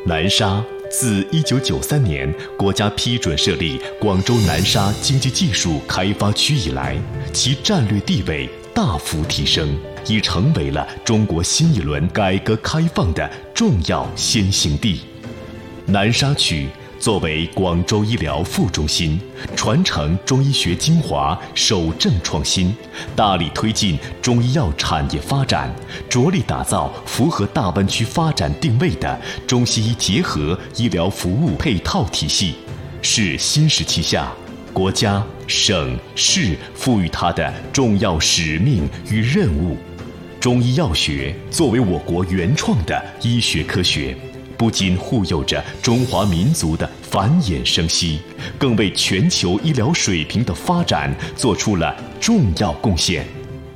南沙自1993年国家批准设立广州南沙经济技术开发区以来，其战略地位大幅提升，已成为了中国新一轮改革开放的重要先行地。南沙区作为广州医疗副中心，传承中医学精华，守正创新，大力推进中医药产业发展，着力打造符合大湾区发展定位的中西医结合医疗服务配套体系，是新时期下国家、省市赋予它的重要使命与任务。中医药学作为我国原创的医学科学，不仅护佑着中华民族的繁衍生息，更为全球医疗水平的发展做出了重要贡献。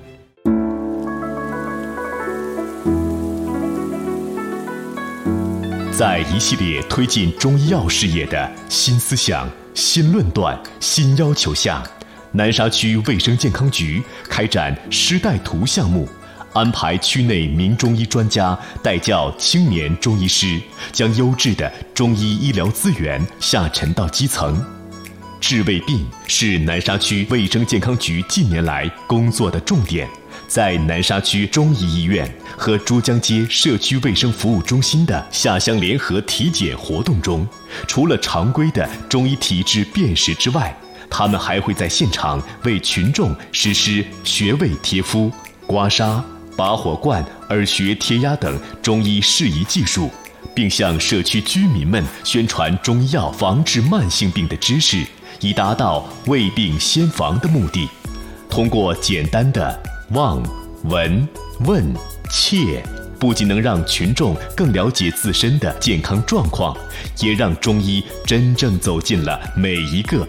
在一系列推进中医药事业的新思想、新论断、新要求下，南沙区卫生健康局开展师带徒项目，安排区内名中医专家带教青年中医师，将优质的中医医疗资源下沉到基层。治胃病是南沙区卫生健康局近年来工作的重点。在南沙区中医医院和珠江街社区卫生服务中心的下乡联合体检活动中，除了常规的中医体质辨识之外，他们还会在现场为群众实施穴位贴敷、刮痧、拔火罐、耳穴贴压等中医适宜技术，并向社区居民们宣传中医药防治慢性病的知识，以达到未病先防的目的。通过简单的望、闻、问、切，不仅能让群众更了解自身的健康状况，也让中医真正走进了每一个